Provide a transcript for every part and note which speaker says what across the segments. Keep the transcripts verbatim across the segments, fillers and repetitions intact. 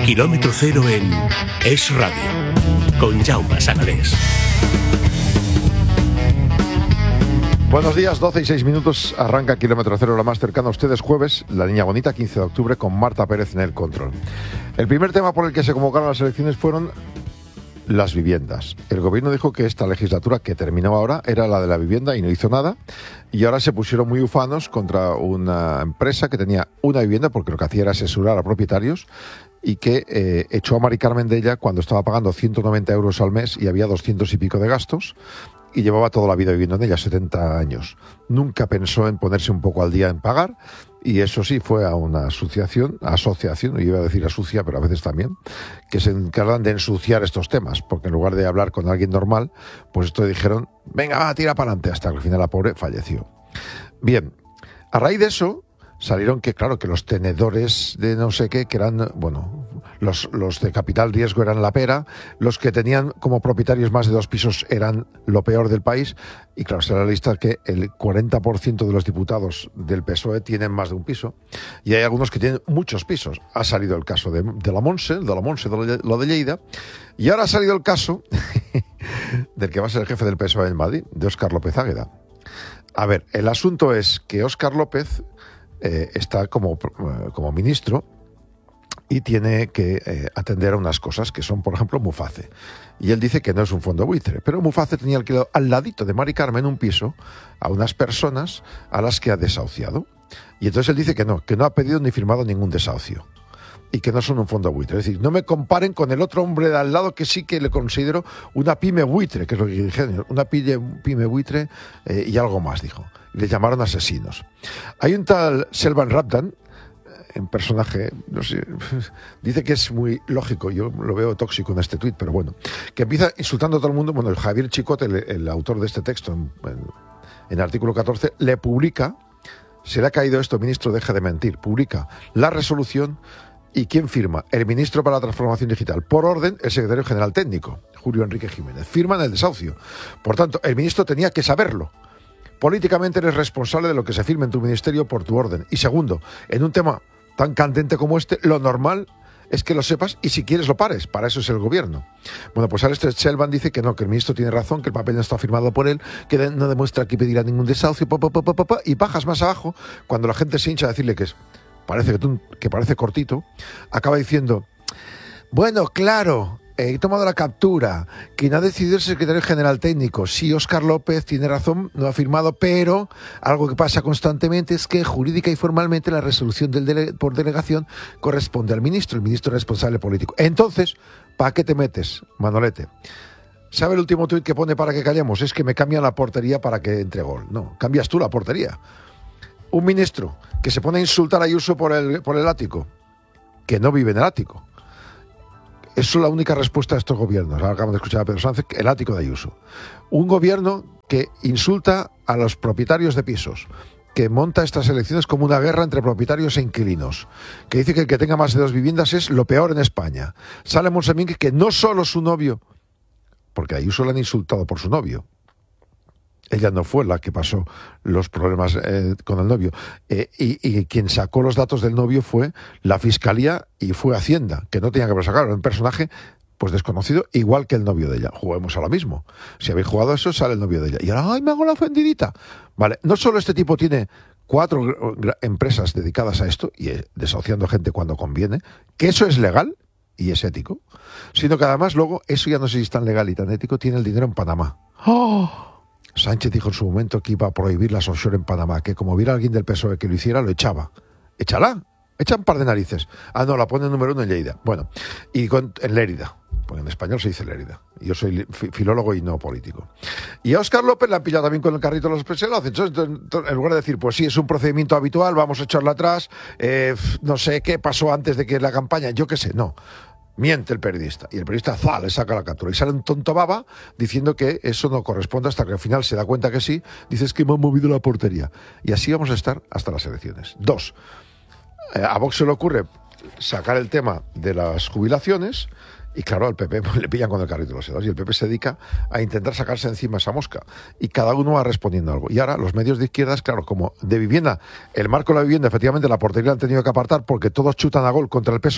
Speaker 1: Kilómetro Cero en Es Radio, con Jaume Sagalés.
Speaker 2: Buenos días, doce y seis minutos, arranca Kilómetro Cero, la más cercana a ustedes, jueves, La Niña Bonita, quince de octubre, con Marta Pérez en el control. El primer tema por el que se convocaron las elecciones fueron las viviendas. El gobierno dijo que esta legislatura que terminó ahora era la de la vivienda y no hizo nada, y ahora se pusieron muy ufanos contra una empresa que tenía una vivienda, porque lo que hacía era asesorar a propietarios, y que eh, echó a Mari Carmen de ella cuando estaba pagando ciento noventa euros al mes y había doscientos y pico de gastos, y llevaba toda la vida viviendo en ella, setenta años. Nunca pensó en ponerse un poco al día en pagar, y eso sí, fue a una asociación, asociación, iba a decir asucia, pero a veces también, que se encargan de ensuciar estos temas, porque en lugar de hablar con alguien normal, pues esto dijeron, venga, va, tira para adelante, hasta que al final la pobre falleció. Bien, a raíz de eso, salieron que, claro, que los tenedores de no sé qué, que eran, bueno, los, los de capital riesgo eran la pera, los que tenían como propietarios más de dos pisos eran lo peor del país, y claro, se la lista que el cuarenta por ciento de los diputados del P S O E tienen más de un piso, y hay algunos que tienen muchos pisos. Ha salido el caso de, de la Montse, de la Montse, de lo de Lleida, y ahora ha salido el caso del que va a ser el jefe del P S O E en Madrid, de Óscar López Águeda. A ver, el asunto es que Óscar López Eh, está como, eh, como ministro y tiene que eh, atender a unas cosas que son, por ejemplo, Muface. Y él dice que no es un fondo buitre, pero Muface tenía alquilado al ladito de Mari Carmen un piso a unas personas a las que ha desahuciado. Y entonces él dice que no, que no ha pedido ni firmado ningún desahucio y que no son un fondo buitre. Es decir, no me comparen con el otro hombre de al lado que sí que le considero una pyme buitre, que es lo que dijeron, una pyme, pyme buitre eh, y algo más, dijo. Le llamaron asesinos. Hay un tal Selvan Rabdan, un personaje, no sé, dice que es muy lógico, yo lo veo tóxico en este tuit, pero bueno, que empieza insultando a todo el mundo. Bueno, el Javier Chicote, el, el autor de este texto, en, en, en artículo catorce, le publica, se le ha caído esto, ministro, deje de mentir, publica la resolución. ¿Y quién firma? El ministro para la Transformación Digital. Por orden, el secretario general técnico, Julio Enrique Jiménez. Firman el desahucio. Por tanto, el ministro tenía que saberlo. Políticamente eres responsable de lo que se firme en tu ministerio por tu orden. Y segundo, en un tema tan candente como este, lo normal es que lo sepas y si quieres lo pares. Para eso es el gobierno. Bueno, pues ahora este Selvan dice que no, que el ministro tiene razón, que el papel no está firmado por él, que no demuestra que pedirá ningún desahucio, pa, pa, pa, pa, pa, pa, y bajas más abajo, cuando la gente se hincha a decirle que es, parece que, tú, que parece cortito, acaba diciendo, bueno, claro, he tomado la captura, quien ha decidido el secretario general técnico. Sí, Óscar López tiene razón, no ha firmado, pero algo que pasa constantemente es que jurídica y formalmente la resolución del dele- por delegación corresponde al ministro, el ministro responsable político. Entonces, ¿para qué te metes, Manolete? ¿Sabe el último tuit que pone para que callemos? Es que me cambian la portería para que entre gol. No, cambias tú la portería. Un ministro que se pone a insultar a Ayuso por el, por el ático, que no vive en el ático. Eso es la única respuesta a estos gobiernos. Ahora acabamos de escuchar a Pedro Sánchez, el ático de Ayuso. Un gobierno que insulta a los propietarios de pisos, que monta estas elecciones como una guerra entre propietarios e inquilinos, que dice que el que tenga más de dos viviendas es lo peor en España. Sale Monsemín que no solo su novio, porque a Ayuso le han insultado por su novio, ella no fue la que pasó los problemas eh, con el novio. Eh, y, y quien sacó los datos del novio fue la Fiscalía y fue Hacienda, que no tenía que sacar. Era un personaje pues desconocido, igual que el novio de ella. Juguemos a lo mismo. Si habéis jugado a eso, sale el novio de ella. Y ahora, ¡ay, me hago la ofendidita! Vale, no solo este tipo tiene cuatro empresas dedicadas a esto, y eh, desahuciando gente cuando conviene, que eso es legal y es ético, sino que además luego, eso ya no sé si es tan legal y tan ético, tiene el dinero en Panamá. ¡Oh! Sánchez dijo en su momento que iba a prohibir las offshore en Panamá, que como viera alguien del P S O E que lo hiciera, lo echaba. Échala, echa un par de narices. Ah, no, la pone número uno en Lleida. Bueno, y con, en Lérida, porque en español se dice Lérida. Yo soy filólogo y no político. Y a Óscar López le han pillado también con el carrito de los preselos. Entonces, en lugar de decir, pues sí, es un procedimiento habitual, vamos a echarlo atrás, eh, no sé qué pasó antes de que la campaña, yo qué sé, no. Miente el periodista, y el periodista ¡za!, le saca la captura, y sale un tonto baba diciendo que eso no corresponde, hasta que al final se da cuenta que sí, dices que me han movido la portería, y así vamos a estar hasta las elecciones. Dos, eh, a Vox se le ocurre sacar el tema de las jubilaciones, y claro, al P P pues, le pillan con el carrito de los helados, y el P P se dedica a intentar sacarse encima esa mosca, y cada uno va respondiendo algo. Y ahora los medios de izquierdas, claro, como de vivienda, el marco de la vivienda, efectivamente la portería la han tenido que apartar porque todos chutan a gol contra el P S O E,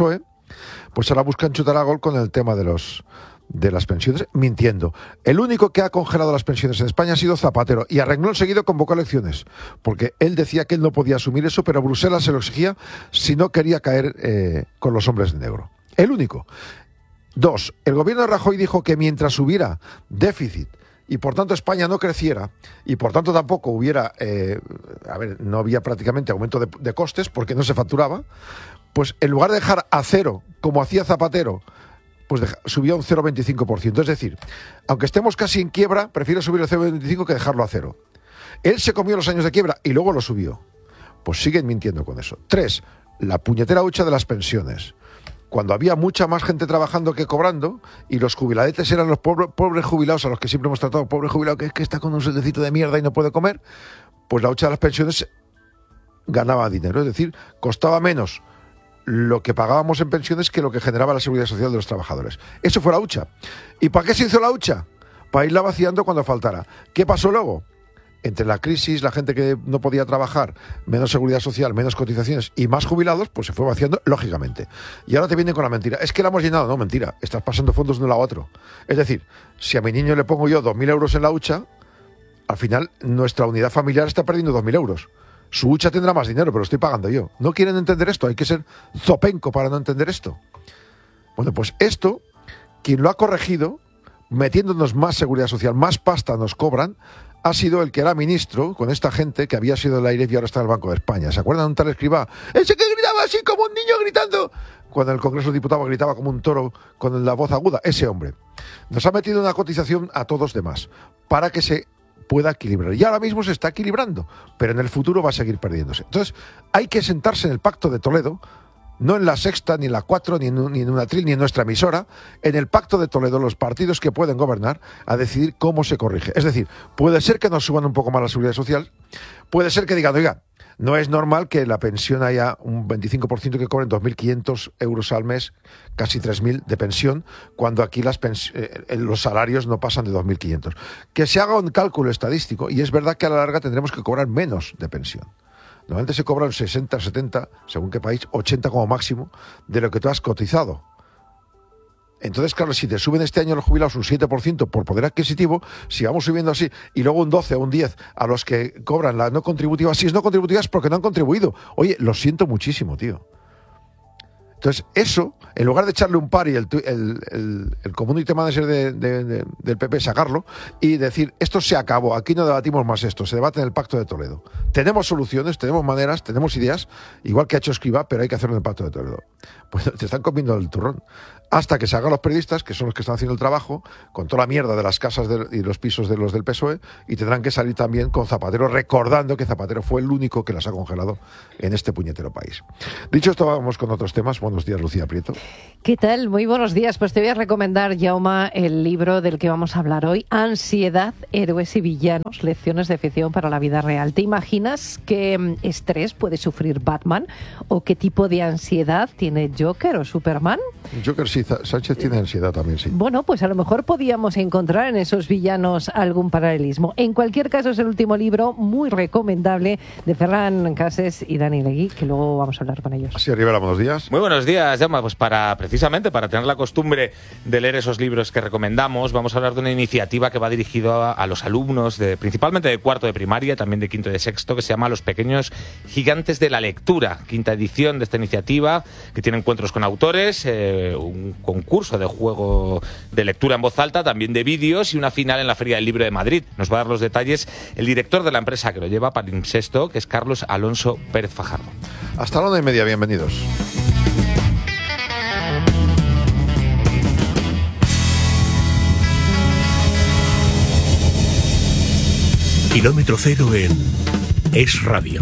Speaker 2: pues ahora buscan chutar a gol con el tema de los de las pensiones, mintiendo. El único que ha congelado las pensiones en España ha sido Zapatero, y a renglón seguido convocó elecciones, porque él decía que él no podía asumir eso, pero Bruselas se lo exigía si no quería caer eh, con los hombres de negro. El único. Dos, el gobierno de Rajoy dijo que mientras hubiera déficit y por tanto España no creciera, y por tanto tampoco hubiera, eh, a ver, no había prácticamente aumento de, de costes porque no se facturaba, pues en lugar de dejar a cero, como hacía Zapatero, pues deja, subió un cero coma veinticinco por ciento. Es decir, aunque estemos casi en quiebra, prefiero subir el cero coma veinticinco que dejarlo a cero. Él se comió los años de quiebra y luego lo subió. Pues siguen mintiendo con eso. Tres, la puñetera hucha de las pensiones. Cuando había mucha más gente trabajando que cobrando, y los jubiladetes eran los pobres, pobres jubilados a los que siempre hemos tratado, pobre jubilado que es que está con un sueldecito de mierda y no puede comer, pues la hucha de las pensiones ganaba dinero. Es decir, costaba menos lo que pagábamos en pensiones que lo que generaba la seguridad social de los trabajadores. Eso fue la hucha. ¿Y para qué se hizo la hucha? Para irla vaciando cuando faltara. ¿Qué pasó luego? Entre la crisis, la gente que no podía trabajar, menos seguridad social, menos cotizaciones y más jubilados, pues se fue vaciando, lógicamente. Y ahora te vienen con la mentira. Es que la hemos llenado. No, mentira. Estás pasando fondos de un lado a otro. Es decir, si a mi niño le pongo yo dos mil euros en la hucha, al final nuestra unidad familiar está perdiendo dos mil euros. Su hucha tendrá más dinero, pero lo estoy pagando yo. ¿No quieren entender esto? Hay que ser zopenco para no entender esto. Bueno, pues esto, quien lo ha corregido, metiéndonos más seguridad social, más pasta nos cobran, ha sido el que era ministro con esta gente que había sido el AIREF y ahora está en el Banco de España. ¿Se acuerdan de un tal Escrivá? Ese que gritaba así como un niño gritando cuando el Congreso de Diputados gritaba como un toro con la voz aguda. Ese hombre nos ha metido una cotización a todos demás para que se pueda equilibrar. Y ahora mismo se está equilibrando, pero en el futuro va a seguir perdiéndose. Entonces, hay que sentarse en el Pacto de Toledo, no en la Sexta, ni en la Cuatro, ni en, ni en una Atril, ni en nuestra emisora, en el Pacto de Toledo, los partidos que pueden gobernar, a decidir cómo se corrige. Es decir, puede ser que nos suban un poco más la seguridad social, puede ser que digan, oiga, no es normal que la pensión haya un veinticinco por ciento que cobren dos mil quinientos euros al mes, casi tres mil de pensión, cuando aquí las pens- eh, los salarios no pasan de dos mil quinientos. Que se haga un cálculo estadístico, y es verdad que a la larga tendremos que cobrar menos de pensión. Normalmente se cobran sesenta, setenta, según qué país, ochenta como máximo, de lo que tú has cotizado. Entonces, claro, si te suben este año los jubilados un siete por ciento por poder adquisitivo, si vamos subiendo así, y luego un doce o un diez a los que cobran la no contributiva, si es no contributiva es porque no han contribuido. Oye, lo siento muchísimo, tío. Entonces, eso, en lugar de echarle un par y el, el, el, el community manager de, de, de, del P P sacarlo y decir, esto se acabó, aquí no debatimos más esto, se debate en el Pacto de Toledo. Tenemos soluciones, tenemos maneras, tenemos ideas, igual que ha hecho Escrivá, pero hay que hacerlo en el Pacto de Toledo. Pues te están comiendo el turrón. Hasta que se hagan los periodistas, que son los que están haciendo el trabajo, con toda la mierda de las casas de, y los pisos de los del P S O E, y tendrán que salir también con Zapatero, recordando que Zapatero fue el único que las ha congelado en este puñetero país. Dicho esto, vamos con otros temas. Buenos días, Lucía Prieto.
Speaker 3: ¿Qué tal? Muy buenos días. Pues te voy a recomendar, Jaume, el libro del que vamos a hablar hoy, Ansiedad, héroes y villanos, lecciones de ficción para la vida real. ¿Te imaginas qué estrés puede sufrir Batman? ¿O qué tipo de ansiedad tiene Joker o Superman?
Speaker 2: Joker sí, Sánchez tiene ansiedad también, sí.
Speaker 3: Bueno, pues a lo mejor podíamos encontrar en esos villanos algún paralelismo. En cualquier caso, es el último libro muy recomendable de Ferran Cases y Dani Legui, que luego vamos a hablar con ellos.
Speaker 2: Así, Rivera, buenos días.
Speaker 4: Muy buenos días, Jaume. Pues para, precisamente para tener la costumbre de leer esos libros que recomendamos, vamos a hablar de una iniciativa que va dirigida a, a los alumnos, de, principalmente de cuarto de primaria, también de quinto y de sexto, que se llama Los Pequeños Gigantes de la Lectura. Quinta edición de esta iniciativa, que tiene encuentros con autores, eh, un concurso de juego de lectura en voz alta, también de vídeos y una final en la Feria del Libro de Madrid. Nos va a dar los detalles el director de la empresa que lo lleva, Palimpsesto, que es Carlos Alonso Pérez Fajardo.
Speaker 2: Hasta la una y media, bienvenidos.
Speaker 1: Kilómetro cero en Es Radio.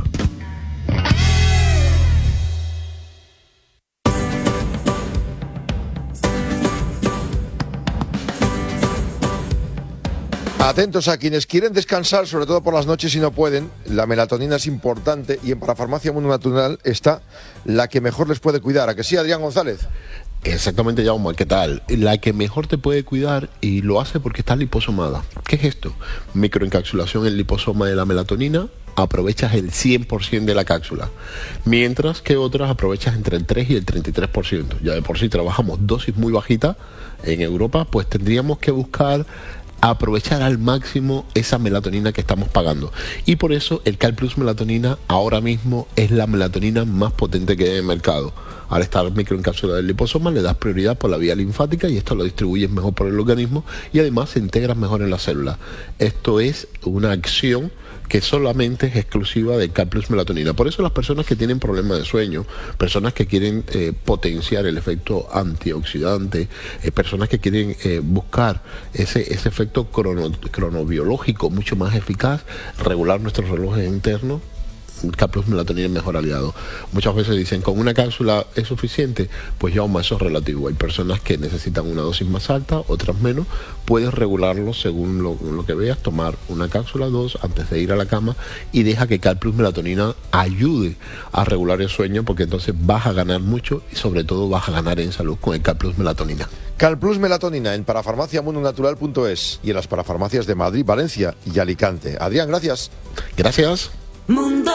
Speaker 2: Atentos a quienes quieren descansar, sobre todo por las noches y no pueden. La melatonina es importante y en Parafarmacia Mundo Natural está la que mejor les puede cuidar. ¿A que sí, Adrián González?
Speaker 5: Exactamente, Jaume, ¿qué tal? La que mejor te puede cuidar y lo hace porque está liposomada. ¿Qué es esto? Microencapsulación en liposoma de la melatonina aprovechas el cien por ciento de la cápsula, mientras que otras aprovechas entre el tres y el treinta y tres por ciento. Ya de por sí trabajamos dosis muy bajitas en Europa, pues tendríamos que buscar aprovechar al máximo esa melatonina que estamos pagando. Y por eso el Cal Plus Melatonina ahora mismo es la melatonina más potente que hay en el mercado. Al estar microencapsulada del liposoma, le das prioridad por la vía linfática y esto lo distribuyes mejor por el organismo y además se integra mejor en la célula. Esto es una acción que solamente es exclusiva del Cal Plus Melatonina. Por eso las personas que tienen problemas de sueño, personas que quieren eh, potenciar el efecto antioxidante, eh, personas que quieren eh, buscar ese, ese efecto crono, cronobiológico mucho más eficaz, regular nuestros relojes internos, Cal Plus Melatonina es mejor aliado. Muchas veces dicen, ¿con una cápsula es suficiente? Pues ya aún eso es relativo. Hay personas que necesitan una dosis más alta, otras menos. Puedes regularlo según lo, lo que veas, tomar una cápsula, dos, antes de ir a la cama, y deja que Cal Plus Melatonina ayude a regular el sueño, porque entonces vas a ganar mucho y sobre todo vas a ganar en salud con el Cal Plus Melatonina.
Speaker 2: Cal Plus Melatonina en parafarmacia mundo natural punto es y en las parafarmacias de Madrid, Valencia y Alicante. Adrián, gracias.
Speaker 5: Gracias.
Speaker 6: Mundo